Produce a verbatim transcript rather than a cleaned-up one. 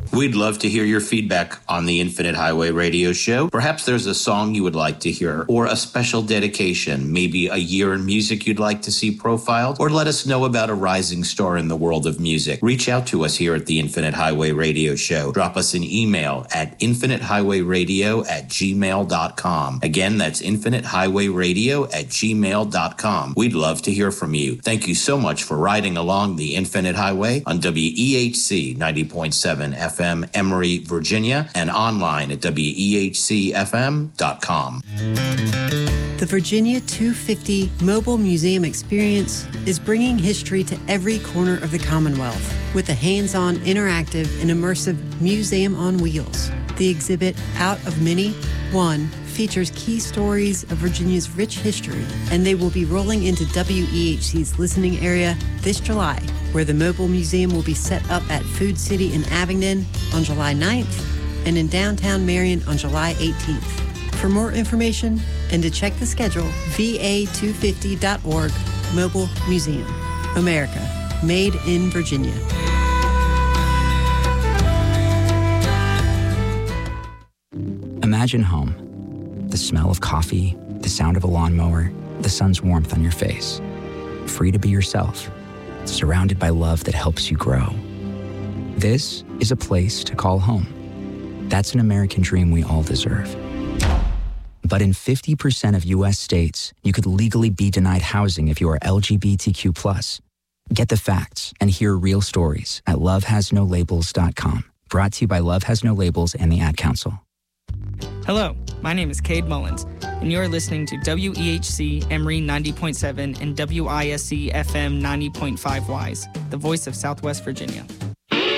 We'd love to hear your feedback on the Infinite Highway Radio Show. Perhaps there's a song you would like to hear, or a special dedication, maybe a year in music you'd like to see profiled, or let us know about a rising star in the world of music. Reach out to us here at the Infinite Highway Radio Show. Drop us an email at infinite highway radio at gmail dot com. Again, that's infinite highway radio at gmail dot com. We'd love to hear from you. Thank you so much for riding along the Infinite Highway on W E H C ninety point seven F M Emory, Virginia, and online at W E H C F M dot com. The Virginia two fifty Mobile Museum Experience is bringing history to every corner of the Commonwealth with a hands-on, interactive, and immersive museum on wheels. The exhibit Out of Many, One features key stories of Virginia's rich history, and they will be rolling into W E H C's listening area this July, where the Mobile Museum will be set up at Food City in Abingdon on July ninth and in downtown Marion on July eighteenth. For more information and to check the schedule, V A two fifty dot org, Mobile Museum. America, made in Virginia. Imagine home. The smell of coffee, the sound of a lawnmower, the sun's warmth on your face. Free to be yourself, surrounded by love that helps you grow. This is a place to call home. That's an American dream we all deserve. But in fifty percent of U S states, you could legally be denied housing if you are L G B T Q plus. Get the facts and hear real stories at love has no labels dot com. Brought to you by Love Has No Labels and the Ad Council. Hello, my name is Cade Mullins, and you're listening to W E H C Emory ninety point seven and W I S C F M ninety point five Wise, the voice of Southwest Virginia.